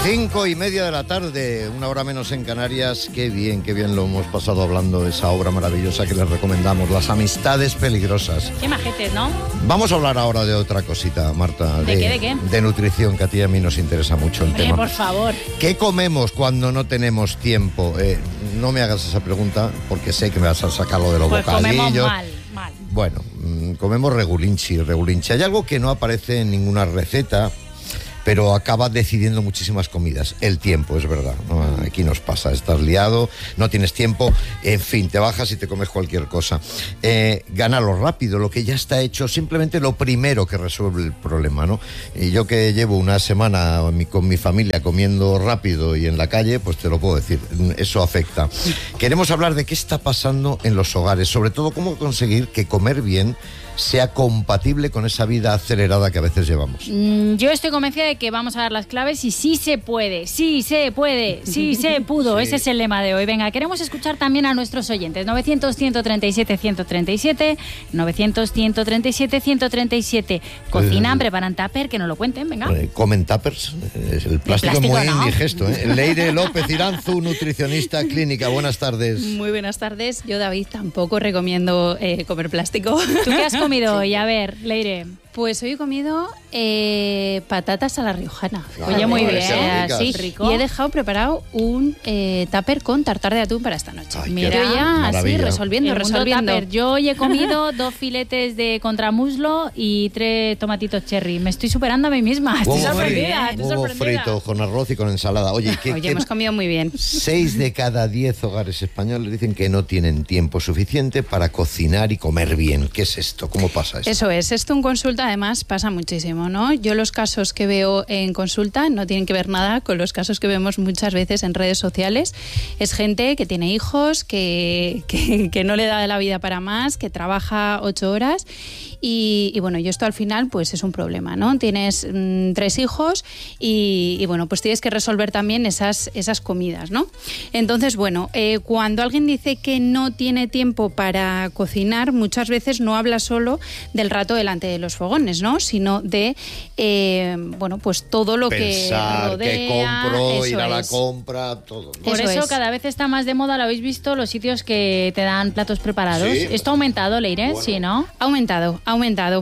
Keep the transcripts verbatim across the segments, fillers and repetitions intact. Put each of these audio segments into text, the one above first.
Cinco y media de la tarde, una hora menos en Canarias. Qué bien, qué bien lo hemos pasado hablando de esa obra maravillosa que les recomendamos, Las amistades peligrosas. Qué majetes, ¿no? Vamos a hablar ahora de otra cosita, Marta. ¿De, de qué, de qué? De nutrición, que a ti y a mí nos interesa mucho el Hombre, tema. por favor. ¿Qué comemos cuando no tenemos tiempo? Eh, no me hagas esa pregunta porque sé que me vas a sacar lo de los pues bocadillos. Comemos mal, mal. Bueno, mmm, comemos regulinchi, regulinchi. Hay algo que no aparece en ninguna receta, pero acaba decidiendo muchísimas comidas. El tiempo, es verdad, ¿no? Aquí nos pasa, estás liado, no tienes tiempo, en fin, te bajas y te comes cualquier cosa. Eh, gánalo rápido, lo que ya está hecho, simplemente lo primero que resuelve el problema, ¿no? Y yo que llevo una semana con mi familia comiendo rápido y en la calle, pues te lo puedo decir, eso afecta. Queremos hablar de qué está pasando en los hogares, sobre todo cómo conseguir que comer bien sea compatible con esa vida acelerada que a veces llevamos. Mm, yo estoy convencida de que vamos a dar las claves y sí se puede, sí se puede, sí se pudo. Sí. Ese es el lema de hoy. Venga, queremos escuchar también a nuestros oyentes. novecientos, ciento treinta y siete, ciento treinta y siete, novecientos, ciento treinta y siete, ciento treinta y siete. Cocinan, eh, preparan tupper, que nos lo cuenten, venga. Eh, comen tuppers, el plástico, el plástico es muy no. indigesto. ¿eh? Leire López Iranzu, nutricionista clínica. Buenas tardes. Muy buenas tardes. Yo, David, tampoco recomiendo eh, comer plástico. ¿Tú qué has comido hoy? A ver, Leire. Pues hoy he comido eh, patatas a la riojana. Claro, Oye, muy bien, sí, rico. Y he dejado preparado un eh, tupper con tartar de atún para esta noche. Ay, Mira, ya así resolviendo, el resolviendo. Tupper. Yo hoy he comido dos filetes de contramuslo y tres tomatitos cherry. Me estoy superando a mí misma. Estoy Huevo sorprendida. Frito, huevo frito con arroz y con ensalada. Oye, ¿qué, Oye qué, hemos comido muy bien. Seis de cada diez hogares españoles dicen que no tienen tiempo suficiente para cocinar y comer bien. ¿Qué es esto? ¿Cómo pasa esto? Eso es. Esto en consulta además pasa muchísimo, ¿no? Yo los casos que veo en consulta no tienen que ver nada con los casos que vemos muchas veces en redes sociales. Es gente que tiene hijos, que, que, que no le da la vida para más, que trabaja ocho horas y, y bueno, y esto al final pues es un problema, ¿no? Tienes mmm, tres hijos y, y bueno, pues tienes que resolver también esas, esas comidas, ¿no? Entonces, bueno, eh, cuando alguien dice que no tiene tiempo para cocinar, muchas veces no habla solo del rato delante de los fogones, ¿no? Sino de, eh, bueno, pues todo lo Pensar, que rodea. que compro, ir a es. la compra, todo, ¿no? Por eso, eso cada vez está más de moda, lo habéis visto, los sitios que te dan platos preparados. Sí. ¿Esto ha aumentado, Leire? Bueno. Sí, ¿no? Ha aumentado, ha aumentado.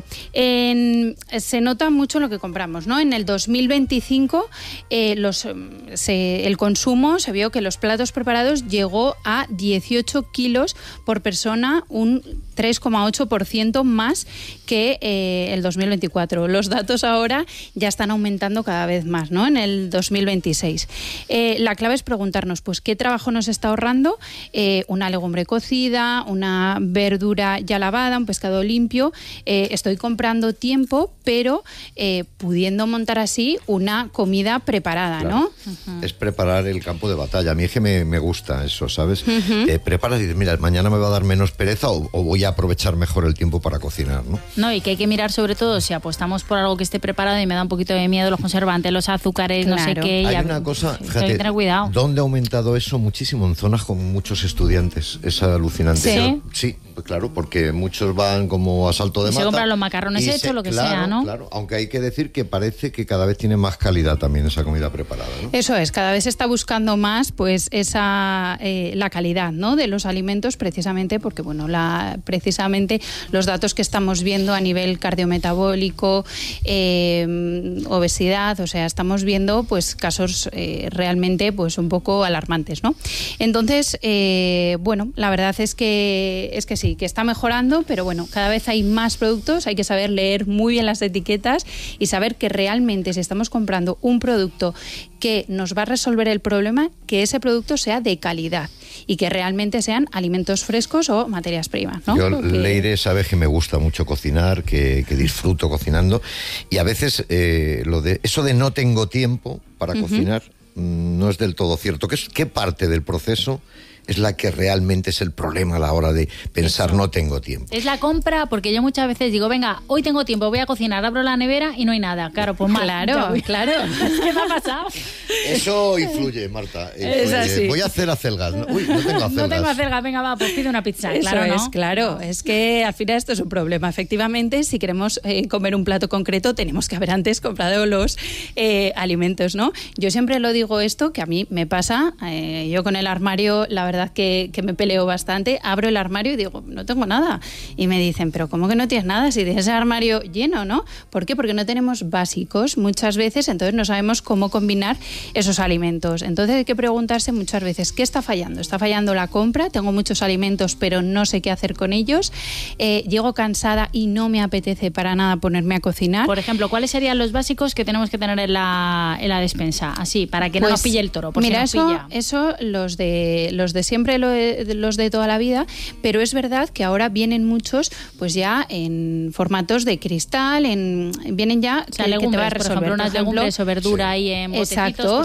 En, se nota mucho lo que compramos, ¿no? En el dos mil veinticinco eh, los, se, el consumo, se vio que los platos preparados llegó a dieciocho kilos por persona, un tres coma ocho por ciento más que eh, el dos mil veinticuatro. Los datos ahora ya están aumentando cada vez más, ¿no? En el dos mil veintiséis. Eh, la clave es preguntarnos, pues, ¿qué trabajo nos está ahorrando? Eh, una legumbre cocida, una verdura ya lavada, un pescado limpio. Eh, estoy comprando tiempo, pero eh, pudiendo montar así una comida preparada, claro. ¿no? Uh-huh. Es preparar el campo de batalla. A mí es que me, me gusta eso, ¿sabes? Uh-huh. Eh, preparas y dices, mira, mañana me va a dar menos pereza o, o voy a aprovechar mejor el tiempo para cocinar, ¿no? No, y que hay que mirar sobre todo si apostamos por algo que esté preparado y me da un poquito de miedo los conservantes, los azúcares, claro. no sé qué. Hay ya, una cosa, fíjate, hay que tener cuidado. ¿Dónde ha aumentado eso? Muchísimo, en zonas con muchos estudiantes. Es alucinante. ¿Sí? Yo, sí, pues claro, porque muchos van como a salto de y mata. se compran los macarrones hechos, se, lo que claro, sea, ¿no? Claro, aunque hay que decir que parece que cada vez tiene más calidad también esa comida preparada, ¿no? Eso es, cada vez se está buscando más pues esa eh, la calidad, ¿no? de los alimentos, precisamente porque bueno, la precisamente los datos que estamos viendo a nivel cardiometabólico, eh, obesidad, o sea, estamos viendo pues casos eh, realmente pues un poco alarmantes, ¿no? Entonces, eh, bueno, la verdad es que es que sí, que está mejorando, pero bueno, cada vez hay más productos, hay que saber leer muy bien las etiquetas y saber que realmente si estamos comprando un producto que nos va a resolver el problema, que ese producto sea de calidad y que realmente sean alimentos frescos o materias primas, ¿no? Yo, Porque... Leire, sabes que me gusta mucho cocinar, que, que disfruto cocinando y a veces eh, lo de eso de no tengo tiempo para uh-huh. cocinar no es del todo cierto. ¿Qué, ¿Qué parte del proceso es la que realmente es el problema a la hora de pensar Eso. no tengo tiempo. Es la compra, porque yo muchas veces digo, venga, hoy tengo tiempo, voy a cocinar, abro la nevera y no hay nada. Claro, pues mal. Claro, claro. ¿Qué me ha pasado? Eso influye, Marta. Influye. Es así. Voy a hacer acelgas. Uy, no tengo acelgas. No tengo acelgas, venga, va, pues pido una pizza. Eso claro, es, ¿no? claro. Es que al final esto es un problema. Efectivamente, si queremos eh, comer un plato concreto, tenemos que haber antes comprado los eh, alimentos, ¿no? Yo siempre lo digo esto, que a mí me pasa. Eh, yo con el armario, la verdad que, que me peleo bastante. Abro el armario y digo, no tengo nada. Y me dicen, pero ¿cómo que no tienes nada si tienes el armario lleno, ¿no? ¿Por qué? Porque no tenemos básicos muchas veces, entonces no sabemos cómo combinar esos alimentos. Entonces hay que preguntarse muchas veces, ¿qué está fallando? ¿Está fallando la compra? Tengo muchos alimentos, pero no sé qué hacer con ellos. Eh, llego cansada y no me apetece para nada ponerme a cocinar. Por ejemplo, ¿cuáles serían los básicos que tenemos que tener en la, en la despensa? Así, para que no pues, nos pille el toro. Por mira, si nos eso, pilla. eso los de los de siempre, los de toda la vida, pero es verdad que ahora vienen muchos, pues ya en formatos de cristal, en vienen ya o sea, que, legumbres, que te va a por resolver. ejemplo, unas por ejemplo, legumbres o verdura sí. ahí en botecitos. Exacto. Pues